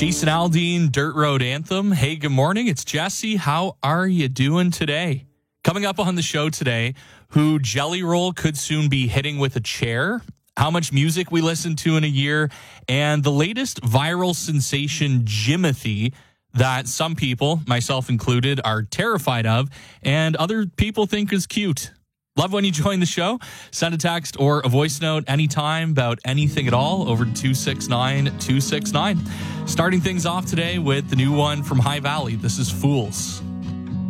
Jason Aldean, Dirt Road Anthem. Hey, good morning. It's Jesse. How are you doing today? Coming up on the show today, who Jelly Roll could soon be hitting with a chair, how much music we listen to in a year, and the latest viral sensation, Jimothy, that some people, myself included, are terrified of, and other people think is cute. Love when you join the show. Send a text or a voice note anytime about anything at all over to 269-269. Starting things off today with the new one from High Valley. This is Fools.